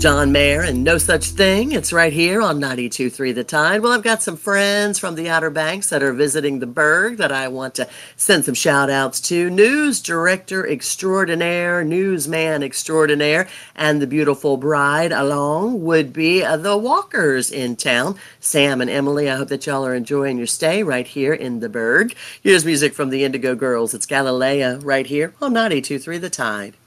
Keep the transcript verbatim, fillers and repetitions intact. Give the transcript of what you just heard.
John Mayer and No Such Thing. It's right here on ninety-two point three The Tide. Well, I've got some friends from the Outer Banks that are visiting the Berg that I want to send some shout outs to. News director extraordinaire, newsman extraordinaire, and the beautiful bride along would be uh, the Walkers in town. Sam and Emily, I hope that y'all are enjoying your stay right here in the Berg. Here's music from the Indigo Girls. It's Galilea right here on ninety-two point three The Tide.